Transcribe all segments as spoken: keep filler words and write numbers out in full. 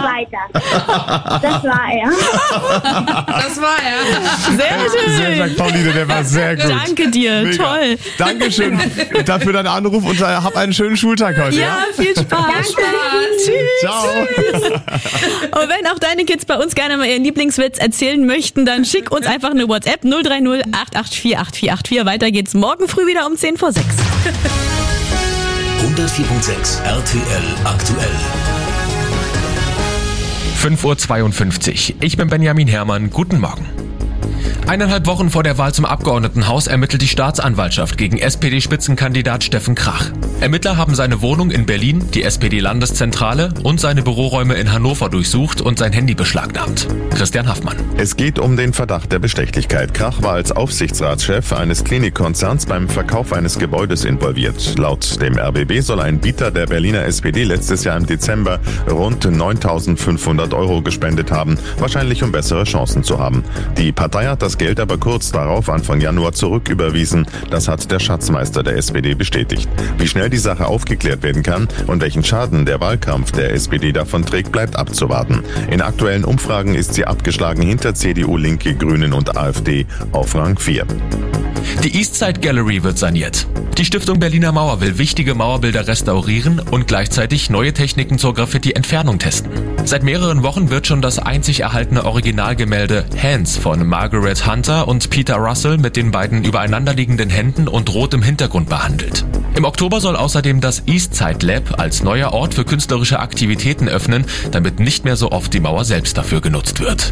weiter. Das war er. Das war er. Sehr schön. Sehr, sagt Pauline, der war sehr gut. Danke dir, Mega. toll. Dankeschön dafür deinen Anruf und hab einen schönen Schultag heute. Ja, viel Spaß. Tschüss. Ciao. Und wenn auch deine Kids bei uns gerne mal ihren Lieblingswitz erzählen möchten, dann schick uns einfach eine WhatsApp null drei null acht acht vier acht vier acht vier. Weiter geht's morgen früh wieder um zehn vor sechs. hundertvier Komma sechs R T L aktuell. fünf Uhr zweiundfünfzig. Ich bin Benjamin Herrmann. Guten Morgen. Eineinhalb Wochen vor der Wahl zum Abgeordnetenhaus ermittelt die Staatsanwaltschaft gegen S P D-Spitzenkandidat Steffen Krach. Ermittler haben seine Wohnung in Berlin, die S P D-Landeszentrale und seine Büroräume in Hannover durchsucht und sein Handy beschlagnahmt. Christian Haffmann. Es geht um den Verdacht der Bestechlichkeit. Krach war als Aufsichtsratschef eines Klinikkonzerns beim Verkauf eines Gebäudes involviert. Laut dem R B B soll ein Bieter der Berliner S P D letztes Jahr im Dezember rund neuntausendfünfhundert Euro gespendet haben, wahrscheinlich um bessere Chancen zu haben. Die Partei hat das Geld aber kurz darauf, Anfang Januar, zurücküberwiesen. Das hat der Schatzmeister der S P D bestätigt. Wie schnell die Sache aufgeklärt werden kann und welchen Schaden der Wahlkampf der S P D davon trägt, bleibt abzuwarten. In aktuellen Umfragen ist sie abgeschlagen hinter C D U, Linke, Grünen und AfD auf Rang vier. Die Eastside Gallery wird saniert. Die Stiftung Berliner Mauer will wichtige Mauerbilder restaurieren und gleichzeitig neue Techniken zur Graffiti-Entfernung testen. Seit mehreren Wochen wird schon das einzig erhaltene Originalgemälde Hands von Margaret Hunter und Peter Russell mit den beiden übereinanderliegenden Händen und rotem Hintergrund behandelt. Im Oktober soll außerdem das Eastside Lab als neuer Ort für künstlerische Aktivitäten öffnen, damit nicht mehr so oft die Mauer selbst dafür genutzt wird.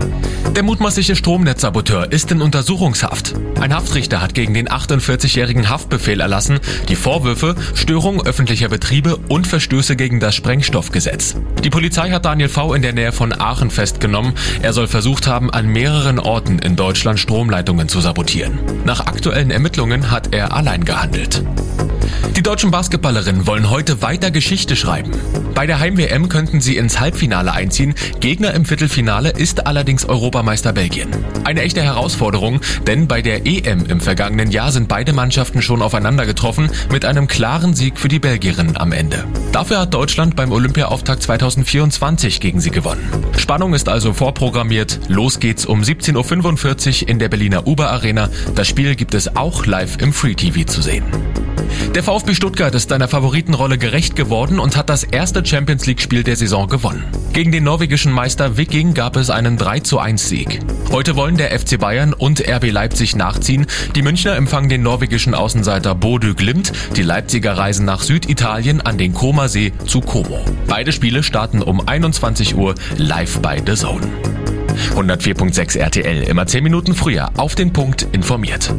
Der mutmaßliche Stromnetzsaboteur ist in Untersuchungshaft. Ein Haftrichter hat gegen den achtundvierzigjährigen Haftbefehl erlassen. Die Vorwürfe: Störung öffentlicher Betriebe und Verstöße gegen das Sprengstoffgesetz. Die Polizei hat Daniel V. in der Nähe von Aachen festgenommen. Er soll versucht haben, an mehreren Orten in Deutschland Stromleitungen zu sabotieren. Nach aktuellen Ermittlungen hat er allein gehandelt. Die deutschen Basketballerinnen wollen heute weiter Geschichte schreiben. Bei der Heim-W M könnten sie ins Halbfinale einziehen. Gegner im Viertelfinale ist allerdings Europameister Belgien. Eine echte Herausforderung, denn bei der E M im vergangenen Jahr sind beide Mannschaften schon aufeinander getroffen, mit einem klaren Sieg für die Belgierinnen am Ende. Dafür hat Deutschland beim Olympiaauftakt zweitausendvierundzwanzig gegen sie gewonnen. Spannung ist also vorprogrammiert. Los geht's um siebzehn Uhr fünfundvierzig in der Berliner Uber Arena. Das Spiel gibt es auch live im Free T V zu sehen. Der VfB Stuttgart ist seiner Favoritenrolle gerecht geworden und hat das erste Champions-League-Spiel der Saison gewonnen. Gegen den norwegischen Meister Viking gab es einen drei zu eins Sieg. Heute wollen der F C Bayern und R B Leipzig nachziehen. Die Münchner empfangen den norwegischen Außenseiter Bodø Glimt. Die Leipziger reisen nach Süditalien an den Comer-See zu Como. Beide Spiele starten um einundzwanzig Uhr live bei The Zone. hundertvier Komma sechs R T L, immer zehn Minuten früher auf den Punkt informiert.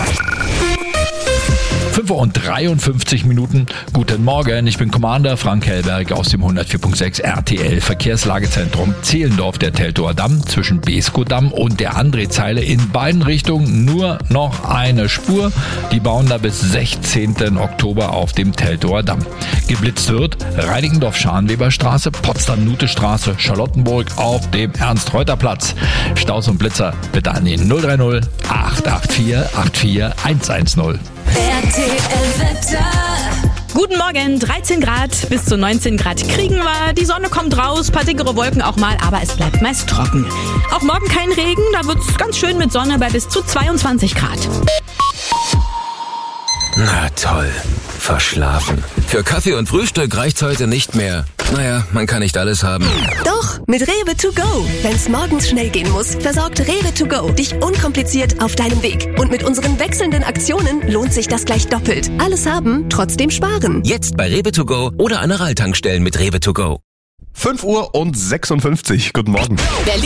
fünf Uhr dreiundfünfzig Minuten. Guten Morgen, ich bin Commander Frank Hellberg aus dem hundertvier Komma sechs R T L Verkehrslagezentrum Zehlendorf. Der Teltower Damm zwischen Beeskow-Damm und der André-Zeile in beiden Richtungen nur noch eine Spur. Die bauen da bis sechzehnten Oktober auf dem Teltower Damm. Geblitzt wird Reinickendorf-Scharnweberstraße, Potsdam-Nute-Straße, Charlottenburg auf dem Ernst-Reuter-Platz. Staus und Blitzer bitte an den null drei null acht acht vier acht vier eins eins null. R T L-Wetter. Guten Morgen, dreizehn Grad bis zu neunzehn Grad kriegen wir. Die Sonne kommt raus, paar dickere Wolken auch mal, aber es bleibt meist trocken. Auch morgen kein Regen, da wird's ganz schön mit Sonne bei bis zu zweiundzwanzig Grad. Na toll, verschlafen. Für Kaffee und Frühstück reicht's heute nicht mehr. Naja, man kann nicht alles haben. Doch, mit Rewe to go. Wenn's morgens schnell gehen muss, versorgt Rewe to go dich unkompliziert auf deinem Weg. Und mit unseren wechselnden Aktionen lohnt sich das gleich doppelt. Alles haben, trotzdem sparen. Jetzt bei Rewe to go oder an Aral-Tankstellen mit Rewe to go. fünf Uhr sechsundfünfzig. Guten Morgen. Berlin.